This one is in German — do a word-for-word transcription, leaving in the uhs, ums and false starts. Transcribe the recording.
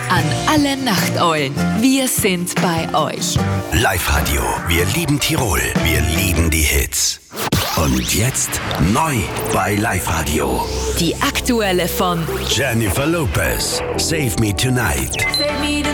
An alle Nachteulen, wir sind bei euch. Live-Radio, wir lieben Tirol, wir lieben die Hits. Und jetzt neu bei Live-Radio. Die aktuelle von Jennifer Lopez, Save Me Tonight.